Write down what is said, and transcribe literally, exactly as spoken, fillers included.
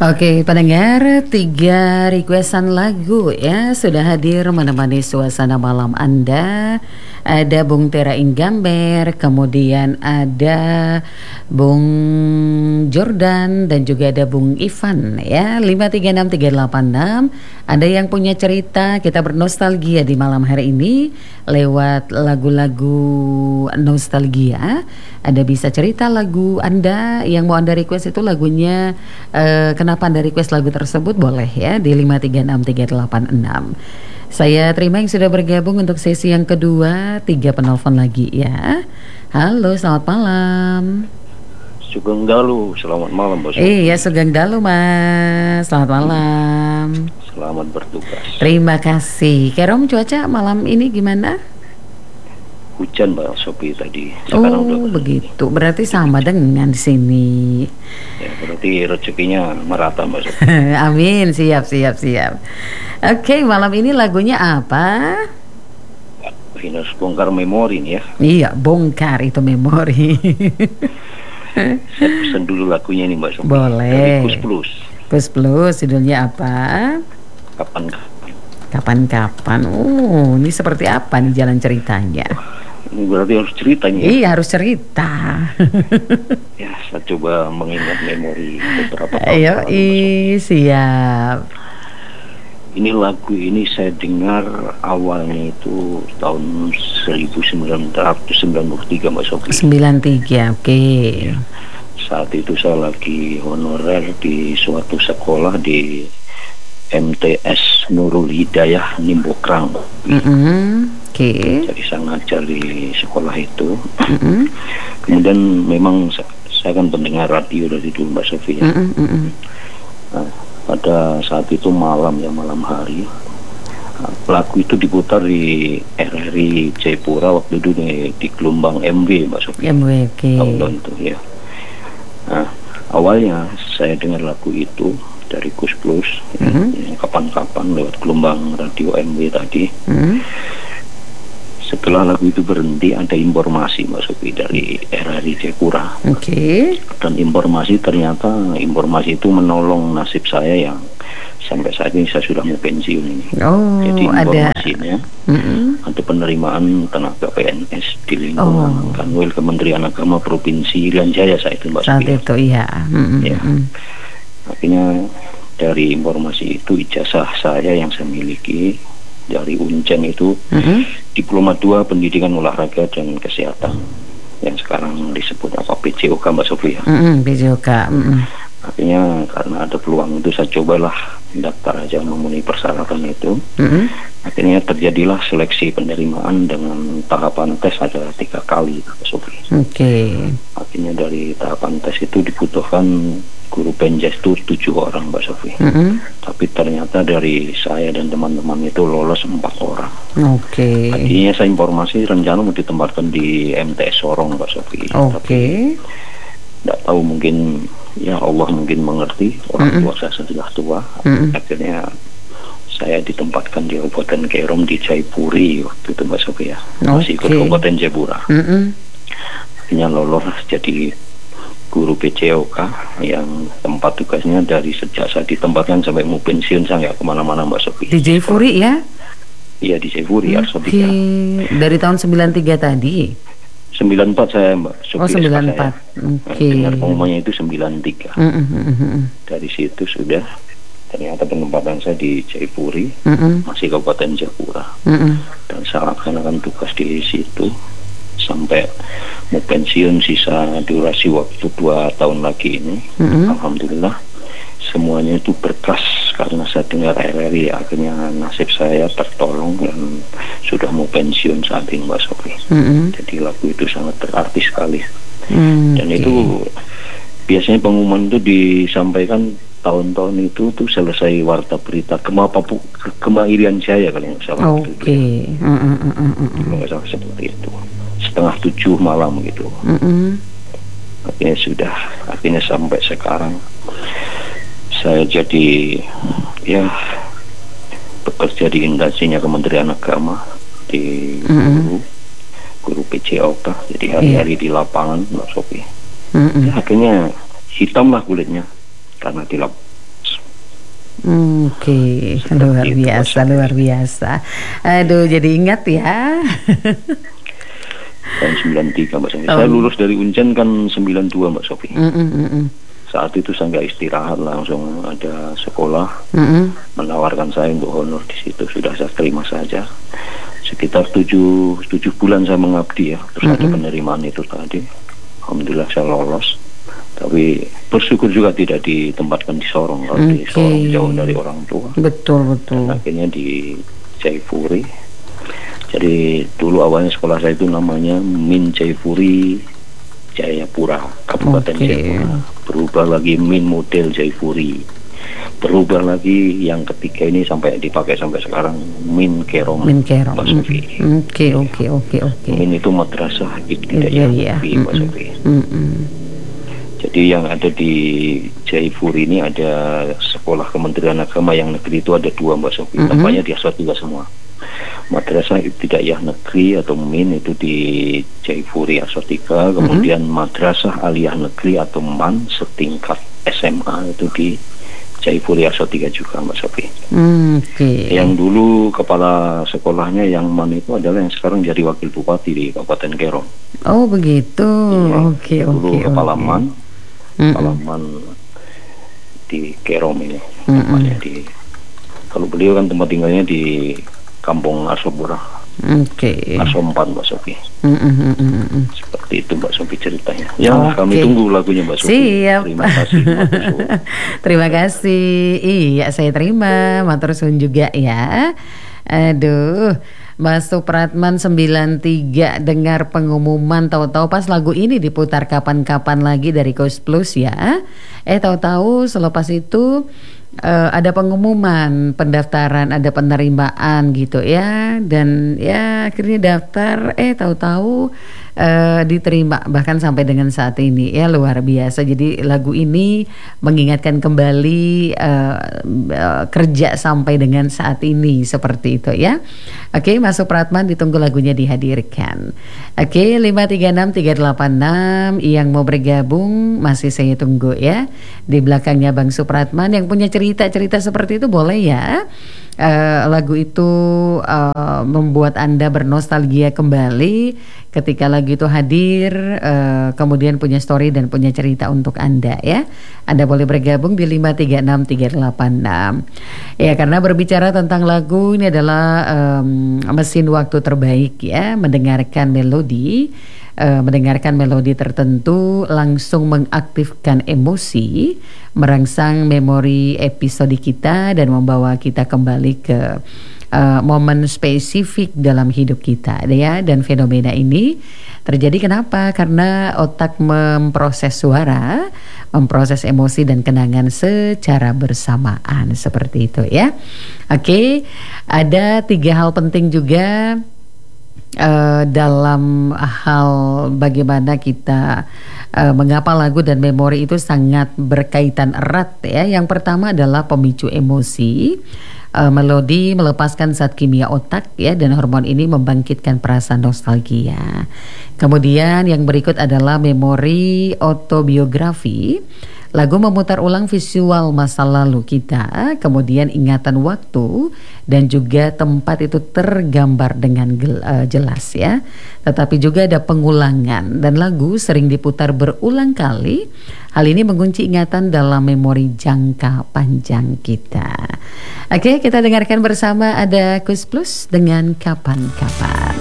Oke, pendengar, tiga requestan lagu ya sudah hadir menemani suasana malam Anda. Ada Bung Tera Inggamber, kemudian ada Bung Jordan dan juga ada Bung Ivan ya. lima tiga enam tiga delapan enam. Ada yang punya cerita, kita bernostalgia di malam hari ini lewat lagu-lagu nostalgia. Ada bisa cerita lagu Anda yang mau Anda request itu lagunya eh, kenapa Anda request lagu tersebut, boleh ya di lima tiga enam tiga delapan enam. Saya terima yang sudah bergabung untuk sesi yang kedua. Tiga penelpon lagi ya. Halo, selamat malam. Sugeng Dalu, selamat malam Bos. Iya, Sugeng Dalu Mas. Selamat malam. Selamat bertugas. Terima kasih. Kerom, cuaca malam ini gimana? Hujan Mbak Sophie tadi. Sekarang Oh udah begitu, berarti sama dengan di sini. Ya, berarti rezekinya merata Mbak Sophie. Amin, siap siap siap. Oke, malam ini lagunya apa? Ini harus bongkar memori nih ya. Iya, bongkar itu memori. Saya pesen dulu lagunya nih Mbak Sophie. Boleh. Dari Kus Plus. Kus Plus, judulnya apa? Kapan? Kapan-kapan. Oh, ini seperti apa nih jalan ceritanya? Ini berarti harus ceritanya. Iya, harus cerita. Ya, saya coba mengingat memori beberapa tahun. Ayo, i, siap. Ini lagu ini saya dengar awalnya itu tahun seribu sembilan ratus sembilan puluh tiga Mbak Sophie. sembilan tiga, oke. Ya. Saat itu saya lagi honorer di suatu sekolah di M T S Nurul Hidayah Nimbokrang. Mm-hmm. Oke. Okay. Jadi saya ngajar di sekolah itu. Mm-hmm. Kemudian memang saya, saya kan pendengar radio dari dulu Mbak Sophie. Ya. Mm-hmm. Nah, pada saat itu malam ya malam hari, nah, lagu itu diputar di R R I Jayapura waktu itu di, di gelombang M W Mbak Sophie. M W, oke. Okay. Tahun itu ya. Nah, awalnya saya dengar lagu itu dari Kus Plus, mm-hmm. ya, kapan-kapan lewat gelombang radio M W tadi. Mm-hmm. Setelah lagu itu berhenti, ada informasi Mbak Sophie dari R R I Jayapura. Oke. Okay. Dan informasi ternyata informasi itu menolong nasib saya yang sampai saat ini saya sudah mau pensiun ini. Oh, jadi ada. informasinya mm-hmm. ada penerimaan tenaga P N S di lingkungan oh. Kanwil Kementerian Agama Provinsi Irian Jaya saat itu Mbak Sophie. Saat itu iya. Mm-hmm. Ya. Akhirnya dari informasi itu ijazah saya yang saya miliki dari Uncen itu mm-hmm. Diploma dua Pendidikan Olahraga dan Kesehatan yang sekarang disebut apa P J O K Mbak Sophie ya. Mm-hmm, P J O K. Mm-hmm. Akhirnya karena ada peluang itu saya cobalah daftar aja memenuhi persyaratan itu. Mm-hmm. Akhirnya terjadilah seleksi penerimaan dengan tahapan tes ada tiga kali Mbak Sophie. Oke. Okay. Akhirnya dari tahapan tes itu dibutuhkan guru penjas itu tujuh orang Mbak Sophie. Mm-hmm. Tapi ternyata dari saya dan teman-teman itu lolos empat orang. Oke. Okay. Tadinya saya informasi rencana mau ditempatkan di M T S Sorong Mbak Sophie. Oke. Okay. Tidak tahu mungkin ya Allah mungkin mengerti orang tua mm-hmm. saya sudah tua. Mm-hmm. Akhirnya saya ditempatkan di Kabupaten Kerom di Jayapuri waktu itu Mbak Sophie ya. Masih ikut okay. Kabupaten Jayapura. Mm-hmm. Akhirnya lolos jadi guru P J O K yang tempat tugasnya dari sejak saya ditempatkan sampai mau pensiun saya nggak kemana-mana Mbak Sophie. Di Jayapuri ya? Iya di Jayapuri ya. Oke. Okay. Dari tahun sembilan tiga tadi? sembilan empat saya Mbak Sophie. Oh sembilan empat. Oke. Okay. Dengar pengumumannya itu sembilan tiga. Mm-hmm. Dari situ sudah ternyata penempatan saya di Jayapuri, mm-hmm. masih Kabupaten Jayapura. Mm-hmm. Dan saya laksanakan tugas di situ sampai mau pensiun sisa durasi waktu dua tahun lagi ini. Mm-hmm. Alhamdulillah semuanya itu berkas karena saya dengar R R I akhirnya nasib saya tertolong dan sudah mau pensiun saat ini Mbak Sophie. Mm-hmm. Jadi lagu itu sangat berarti sekali. Mm-hmm. Dan itu biasanya pengumuman itu disampaikan tahun-tahun itu tuh selesai warta berita Gema Papu Gema Irian Jaya kalau yang salah. Oke. Okay. Mm-hmm. Nggak salah seperti itu. Setengah tujuh malam gitu. Mm-hmm. Akhirnya sudah, akhirnya sampai sekarang saya jadi ya bekerja di instansinya Kementerian Agama di mm-hmm. guru guru P J O K. Jadi hari-hari yeah. di lapangan Mbak Sophie. Mm-hmm. Ya, akhirnya hitam lah kulitnya karena di lap Oke, okay. Luar biasa, luar biasa. Aduh, jadi ingat ya. Tahun sembilan tiga Mbak Sofi. Oh. Saya lulus dari Unjen kan sembilan dua Mbak Sofi. Mm -mm -mm. Saat itu saya nggak istirahat, langsung ada sekolah mm -mm. menawarkan saya untuk honor di situ. Sudah saya terima saja. Sekitar tujuh tujuh bulan saya mengabdi ya. Terus mm -mm. ada penerimaan itu tadi. Alhamdulillah saya lolos. Tapi bersyukur juga tidak ditempatkan di Sorong, kalau okay. di Sorong jauh dari orang tua. Betul betul. Dan akhirnya di Jaipuri. Jadi dulu awalnya sekolah saya itu namanya Min Jaipuri Jayapura, Kabupaten okay. Jayapura. Berubah lagi Min Model Jaipuri. Berubah lagi yang ketiga ini sampai dipakai sampai sekarang Min Kerong. Min Kerong. Oke oke oke oke. Min itu madrasah Ibtidaiyah yeah, yeah. Mbak Sofi. Jadi yang ada di Jaipuri ini ada sekolah Kementerian Agama yang negeri itu ada dua Mbak Sofi. Mm-hmm. Tempatnya di Aswatiga semua. Madrasah Ibtidaiyah Negeri atau M I N itu di Jaipuri Aswatiga. Kemudian mm-hmm. Madrasah Aliyah Negeri atau M A N setingkat S M A itu di Jaipuri Aswatiga juga Mbak Sofi. Mm, okay. Yang dulu kepala sekolahnya yang M A N itu adalah yang sekarang jadi wakil bupati di Kabupaten Kerong. Oh begitu. Oke oke. Dulu kepala okay. M A N. Halaman di Kerong ini tempatnya di, kalau beliau kan tempat tinggalnya di Kampung Arsopura. Oke. Okay. Arso empat Mbak Sofi. Mm-hmm. Seperti itu Mbak Sofi ceritanya. Ya okay. Kami tunggu lagunya Mbak Sofi. Siap. Terima kasih. Terima kasih. Iya saya terima. Matur suwun juga ya. Aduh. Mas Supratman sembilan tiga dengar pengumuman, tahu-tahu pas lagu ini diputar kapan-kapan lagi dari Coast Plus ya. Eh tahu-tahu selepas itu uh, ada pengumuman pendaftaran, ada penerimaan gitu ya. Dan ya akhirnya daftar, eh tahu-tahu uh, diterima bahkan sampai dengan saat ini ya, luar biasa. Jadi lagu ini mengingatkan kembali uh, uh, kerja sampai dengan saat ini seperti itu ya. Oke, Mas Supratman ditunggu lagunya dihadirkan. Oke, lima tiga enam tiga delapan enam yang mau bergabung masih saya tunggu ya. Di belakangnya Bang Supratman yang punya cerita-cerita seperti itu boleh ya. Uh, lagu itu uh, membuat Anda bernostalgia kembali ketika lagu itu hadir, uh, kemudian punya story dan punya cerita untuk Anda ya. Anda boleh bergabung di lima tiga enam tiga delapan enam. Ya, karena berbicara tentang lagu ini adalah um, mesin waktu terbaik ya, mendengarkan melodi. Uh, mendengarkan melodi tertentu langsung mengaktifkan emosi, merangsang memori episode kita dan membawa kita kembali ke uh, momen spesifik dalam hidup kita ya. Dan fenomena ini terjadi kenapa? Karena otak memproses suara, memproses emosi dan kenangan secara bersamaan seperti itu ya. Oke, ada tiga hal penting juga Uh, dalam hal bagaimana kita uh, mengapa lagu dan memori itu sangat berkaitan erat ya. Yang pertama adalah pemicu emosi. Uh, melodi melepaskan zat kimia otak ya, dan hormon ini membangkitkan perasaan nostalgia. Kemudian yang berikut adalah memori autobiografi. Lagu memutar ulang visual masa lalu kita, kemudian ingatan waktu dan juga tempat itu tergambar dengan gel, uh, jelas ya. Tetapi juga ada pengulangan dan lagu sering diputar berulang kali. Hal ini mengunci ingatan dalam memori jangka panjang kita. Oke, kita dengarkan bersama ada Kus Plus dengan Kapan-Kapan.